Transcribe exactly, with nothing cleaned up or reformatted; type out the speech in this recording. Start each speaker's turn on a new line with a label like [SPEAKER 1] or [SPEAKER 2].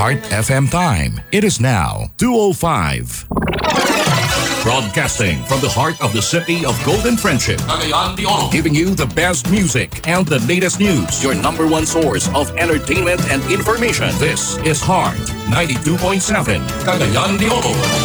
[SPEAKER 1] Heart F M time. It is now two oh five. Broadcasting from the heart of the city of Golden Friendship, Cagayan de Oro, giving you the best music and the latest news. Your number one source of entertainment and information. This is Heart ninety-two point seven, Cagayan de Oro.